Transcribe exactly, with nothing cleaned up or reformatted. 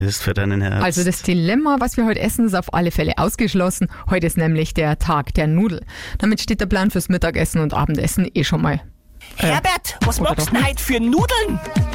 ist für deinen Herz. Also das Dilemma, was wir heute essen, ist auf alle Fälle ausgeschlossen. Heute ist nämlich der Tag der Nudel. Damit steht der Plan fürs Mittagessen und Abendessen eh schon mal. Herbert, was oder machst doch du denn nicht? heute für Nudeln?